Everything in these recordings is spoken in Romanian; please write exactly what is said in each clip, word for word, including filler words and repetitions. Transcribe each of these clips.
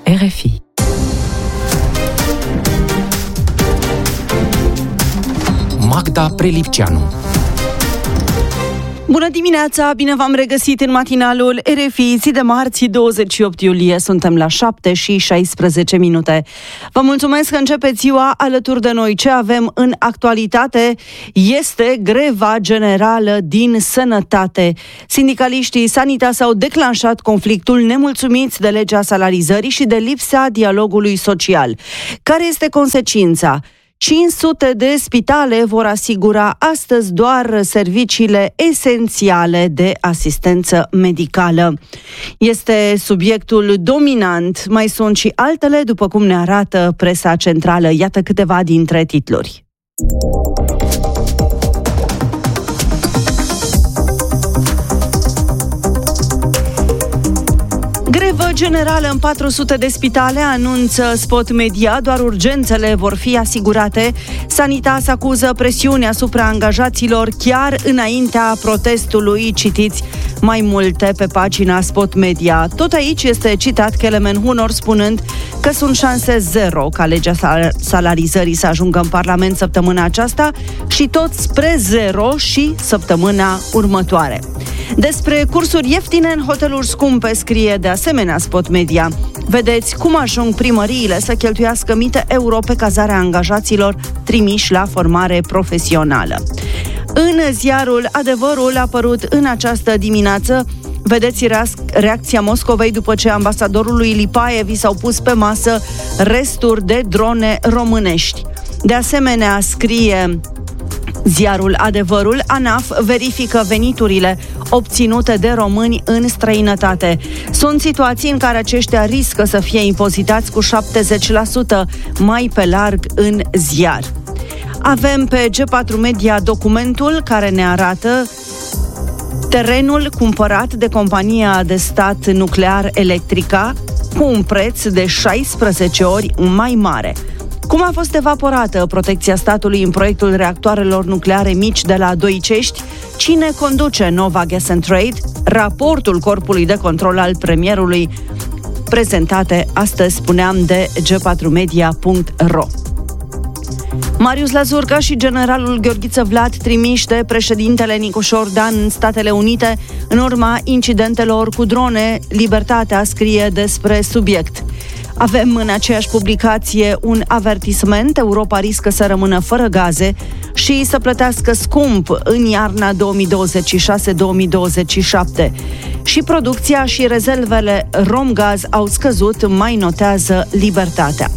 R F I. Magda Prelipceanu. Bună dimineața, bine v-am regăsit în matinalul R F I, zi de marți, douăzeci și opt iulie, suntem la șapte și șaisprezece minute. Vă mulțumesc că începeți ziua alături de noi. Ce avem în actualitate este greva generală din sănătate. Sindicaliștii Sanitas au declanșat conflictul nemulțumiți de legea salarizării și de lipsa dialogului social. Care este consecința? cinci sute de spitale vor asigura astăzi doar serviciile esențiale de asistență medicală. Este subiectul dominant, mai sunt și altele, după cum ne arată presa centrală. Iată câteva dintre titluri. Grevă generală în patru sute de spitale, anunță Spot Media, doar urgențele vor fi asigurate. Sanitas acuză presiune asupra angajaților chiar înaintea protestului. Citiți mai multe pe pagina Spot Media. Tot aici este citat Kelemen Hunor spunând că sunt șanse zero ca legea salarizării să ajungă în Parlament săptămâna aceasta și tot spre zero și săptămâna următoare. Despre cursuri ieftine în hoteluri scumpe scrie de asemenea Spot Media. Vedeți cum ajung primăriile să cheltuiască mii de euro pe cazarea angajaților trimiși la formare profesională. În ziarul Adevărul, apărut în această dimineață, vedeți reacția Moscovei după ce ambasadorului Lipaev i s-au pus pe masă resturi de drone românești. De asemenea, scrie ziarul Adevărul, ANAF verifică veniturile obținute de români în străinătate. Sunt situații în care aceștia riscă să fie impozitați cu șaptezeci la sută mai pe larg în ziar. Avem pe G patru Media documentul care ne arată terenul cumpărat de compania de stat nuclear Electrica cu un preț de șaisprezece ori mai mare. Cum a fost evaporată protecția statului în proiectul reactoarelor nucleare mici de la Doicești? Cine conduce Nova Gas and Trade? Raportul Corpului de Control al Premierului, prezentate astăzi, spuneam, de G patru media punct ro. Marius Lazurca și generalul Gheorghiță Vlad, trimiși de președintele Nicușor Dan în Statele Unite în urma incidentelor cu drone. Libertatea scrie despre subiect. Avem în aceeași publicație un avertisment: Europa riscă să rămână fără gaze și să plătească scump în iarna două mii douăzeci și șase două mii douăzeci și șapte. Și producția și rezervele Romgaz au scăzut, mai notează Libertatea.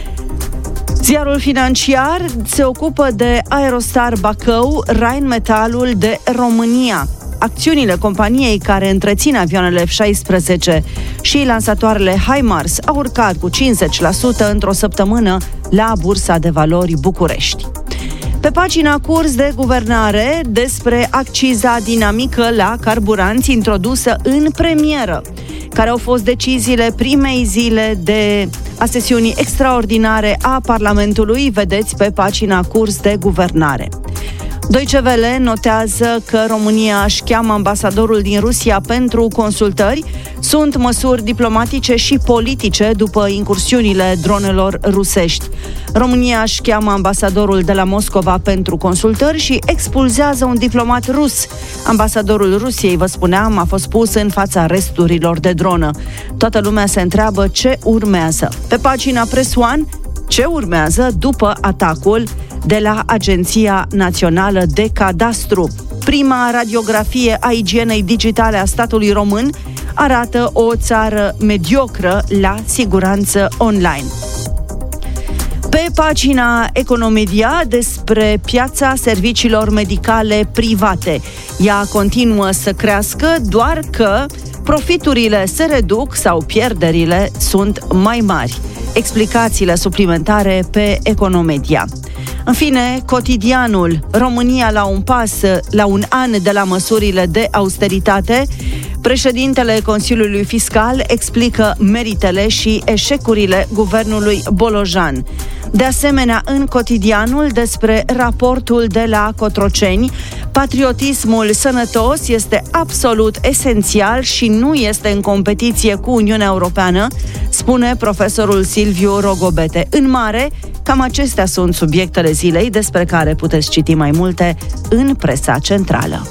Ziarul Financiar se ocupă de Aerostar Bacău, Rheinmetallul de România. Acțiunile companiei care întrețin avioanele F șaisprezece și lansatoarele HIMARS au urcat cu cincizeci la sută într-o săptămână la Bursa de Valori București. Pe pagina Curs de Guvernare, despre acciza dinamică la carburanți introdusă în premieră, care au fost deciziile primei zile de a sesiunii extraordinare a Parlamentului, vedeți pe pagina Curs de Guvernare. Deutsche Welle notează că România își cheamă ambasadorul din Rusia pentru consultări. Sunt măsuri diplomatice și politice după incursiunile dronelor rusești. România își cheamă ambasadorul de la Moscova pentru consultări și expulzează un diplomat rus. Ambasadorul Rusiei, vă spuneam, a fost pus în fața resturilor de dronă. Toată lumea se întreabă ce urmează. Pe pagina Press One, ce urmează după atacul de la Agenția Națională de Cadastru. Prima radiografie a igienei digitale a statului român arată o țară mediocră la siguranță online. Pe pagina Economedia, despre piața serviciilor medicale private. Ea continuă să crească, doar că profiturile se reduc sau pierderile sunt mai mari. Explicațiile suplimentare pe Economedia. În fine, Cotidianul, România la un pas, la un an de la măsurile de austeritate. Președintele Consiliului Fiscal explică meritele și eșecurile guvernului Bolojan. De asemenea, în Cotidianul, despre raportul de la Cotroceni, patriotismul sănătos este absolut esențial și nu este în competiție cu Uniunea Europeană, spune profesorul Silviu Rogobete. În mare, cam acestea sunt subiectele zilei despre care puteți citi mai multe în presa centrală.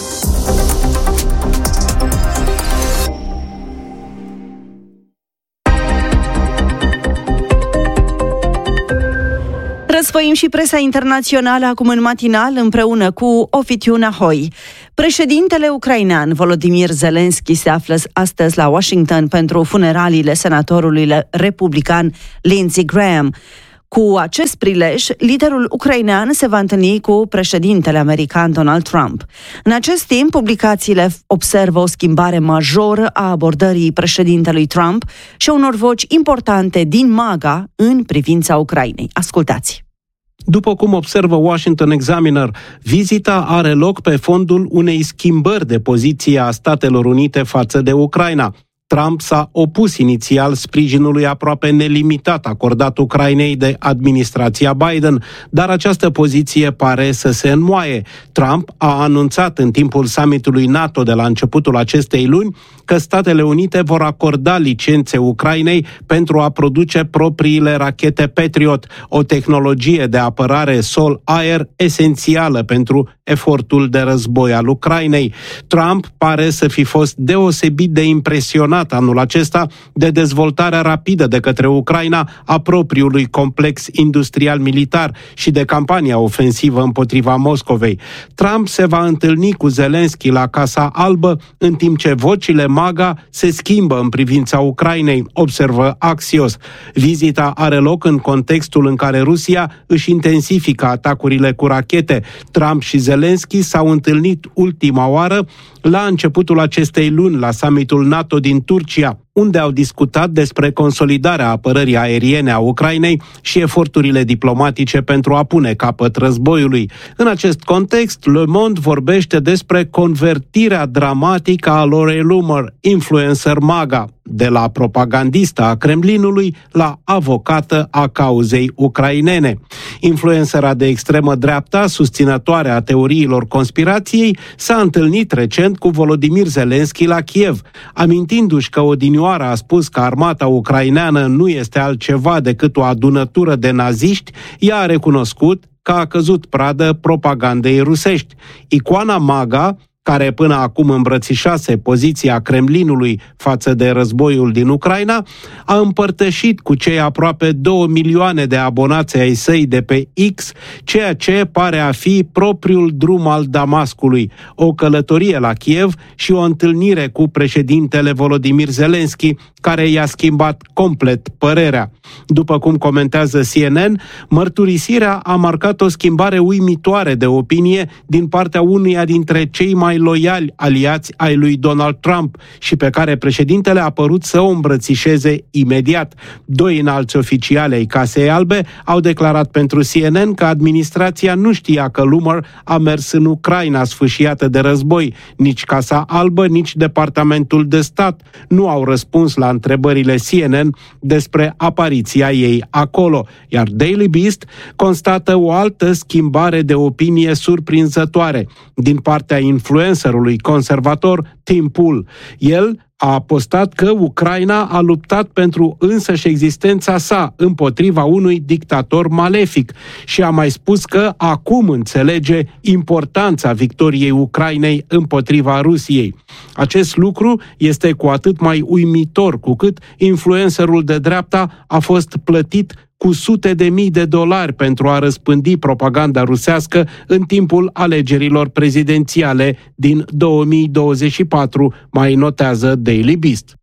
Răsfoim și presa internațională acum în matinal împreună cu Ofitiuna Hoi. Președintele ucrainean Volodymyr Zelensky se află astăzi la Washington pentru funeraliile senatorului republican Lindsey Graham. Cu acest prilej, liderul ucrainean se va întâlni cu președintele american Donald Trump. În acest timp, publicațiile observă o schimbare majoră a abordării președintelui Trump și a unor voci importante din MAGA în privința Ucrainei. Ascultați! După cum observă Washington Examiner, vizita are loc pe fondul unei schimbări de poziție a Statelor Unite față de Ucraina. Trump s-a opus inițial sprijinului aproape nelimitat acordat Ucrainei de administrația Biden, dar această poziție pare să se înmoaie. Trump a anunțat în timpul summitului NATO de la începutul acestei luni că Statele Unite vor acorda licențe Ucrainei pentru a produce propriile rachete Patriot, o tehnologie de apărare sol-aer esențială pentru efortul de război al Ucrainei. Trump pare să fi fost deosebit de impresionat anul acesta de dezvoltarea rapidă de către Ucraina a propriului complex industrial militar și de campania ofensivă împotriva Moscovei. Trump se va întâlni cu Zelensky la Casa Albă, în timp ce vocile MAGA se schimbă în privința Ucrainei, observă Axios. Vizita are loc în contextul în care Rusia își intensifică atacurile cu rachete. Trump și Zelensky s-au întâlnit ultima oară la începutul acestei luni la summitul NATO din Turcia, unde au discutat despre consolidarea apărării aeriene a Ucrainei și eforturile diplomatice pentru a pune capăt războiului. În acest context, Le Monde vorbește despre convertirea dramatică a Lori Loomer, influencer MAGA, de la propagandistă a Kremlinului la avocată a cauzei ucrainene. Influencera de extremă dreapta, susținătoare a teoriilor conspirației, s-a întâlnit recent cu Volodymyr Zelensky la Kiev, amintindu-și că odinioară a spus că armata ucraineană nu este altceva decât o adunătură de naziști. Ea a recunoscut că a căzut pradă propagandei rusești. Icoana MAGA, care până acum îmbrățișase poziția Kremlinului față de războiul din Ucraina, a împărtășit cu cei aproape două milioane de abonați ai săi de pe X ceea ce pare a fi propriul drum al Damascului, o călătorie la Kiev și o întâlnire cu președintele Volodymyr Zelensky, care i-a schimbat complet părerea. După cum comentează C N N, mărturisirea a marcat o schimbare uimitoare de opinie din partea unuia dintre cei mai loiali aliați ai lui Donald Trump și pe care președintele a părut să o îmbrățișeze imediat. Doi înalți oficiali ai Casei Albe au declarat pentru C N N că administrația nu știa că Loomer a mers în Ucraina sfâșiată de război. Nici Casa Albă, nici Departamentul de Stat nu au răspuns la întrebările C N N despre apariția ei acolo, iar Daily Beast constată o altă schimbare de opinie surprinzătoare din partea influencerului conservator Tim Pool. El a postat că Ucraina a luptat pentru însăși existența sa împotriva unui dictator malefic și a mai spus că acum înțelege importanța victoriei Ucrainei împotriva Rusiei. Acest lucru este cu atât mai uimitor cu cât influencerul de dreapta a fost plătit cu sute de mii de dolari pentru a răspândi propaganda rusească în timpul alegerilor prezidențiale din două mii douăzeci și patru, mai notează Daily Beast.